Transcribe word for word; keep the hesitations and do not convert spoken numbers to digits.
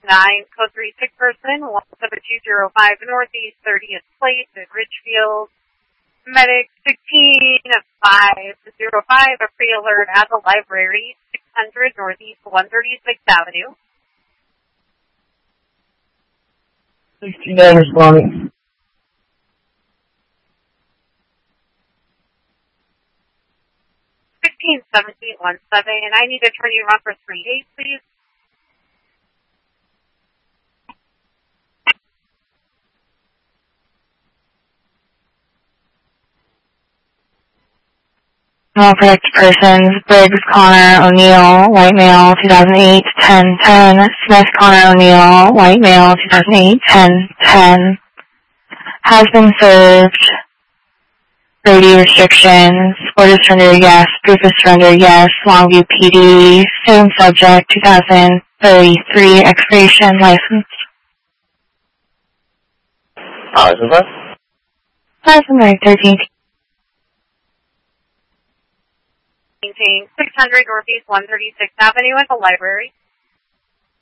nine, code three six person, one seven two zero five, Northeast thirtieth Place at Ridgefield. Medic sixteen five zero five, a pre-alert at the library, six hundred Northeast one thirty-sixth Avenue. sixty-nine responding. sixteen seventeen one seven, and I need to turn you around for three eight, please. All correct persons, Briggs Connor O'Neill, white male, two thousand eight, ten ten. Smith Connor O'Neill, white male, two thousand eight, ten ten. Has been served. Brady restrictions. Order surrender, yes. Proof of surrender, yes. Longview P D. Same subject, two thousand thirty-three. Expiration license. License number? License number thirteen. Maintain six hundred Northeast one thirty-sixth Avenue at the library.